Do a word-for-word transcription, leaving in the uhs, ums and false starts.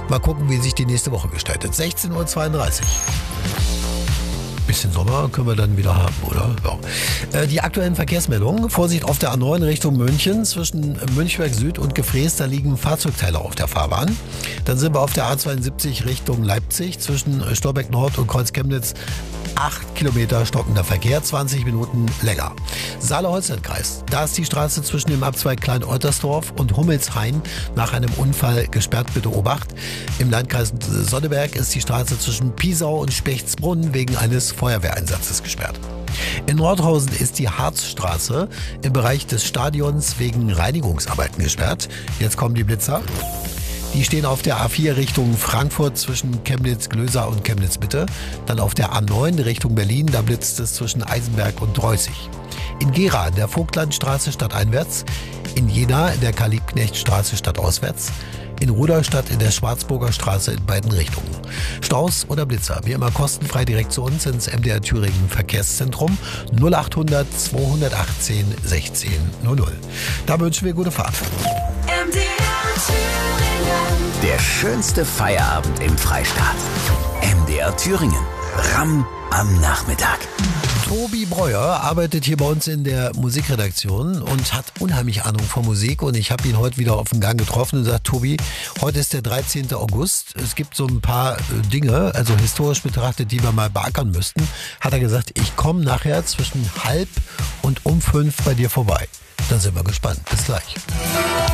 Mal gucken, wie sich die nächste Woche gestaltet. sechzehn Uhr zweiunddreißig. Bisschen Sommer können wir dann wieder haben, oder? Ja. Äh, die aktuellen Verkehrsmeldungen. Vorsicht auf der A neun Richtung München. Zwischen Münchberg Süd und Gefrees, da liegen Fahrzeugteile auf der Fahrbahn. Dann sind wir auf der A zweiundsiebzig Richtung Leipzig. Zwischen Storbeck Nord und Kreuz Chemnitz acht Kilometer stockender Verkehr, zwanzig Minuten länger. Saale-Holstein-Kreis. Da ist die Straße zwischen dem Abzweig Klein-Oltersdorf und Hummelshain nach einem Unfall gesperrt. Bitte Obacht. Im Landkreis Sonneberg ist die Straße zwischen Piesau und Spechtsbrunn wegen eines Feuerwehreinsatzes gesperrt. In Nordhausen ist die Harzstraße im Bereich des Stadions wegen Reinigungsarbeiten gesperrt. Jetzt kommen die Blitzer. Die stehen auf der A vier Richtung Frankfurt zwischen Chemnitz-Glösa und Chemnitz-Mitte. Dann auf der A neun Richtung Berlin, da blitzt es zwischen Eisenberg und Dreußig. In Gera in der Vogtlandstraße stadteinwärts. In Jena in der Karl-Liebknecht-Straße stadtauswärts. In Rudolstadt in der Schwarzburger Straße in beiden Richtungen. Staus oder Blitzer, wie immer kostenfrei direkt zu uns ins M D R Thüringen Verkehrszentrum null achthundert zweihundertachtzehn sechzehn null null. Da wünschen wir gute Fahrt. M D R Thüringen. Der schönste Feierabend im Freistaat. M D R Thüringen. Ramm am Nachmittag. Tobi Breuer arbeitet hier bei uns in der Musikredaktion und hat unheimlich Ahnung von Musik. Und ich habe ihn heute wieder auf dem Gang getroffen und gesagt, Tobi, heute ist der dreizehnte August. Es gibt so ein paar Dinge, also historisch betrachtet, die wir mal beackern müssten. Hat er gesagt, ich komme nachher zwischen halb und um fünf bei dir vorbei. Dann sind wir gespannt. Bis gleich.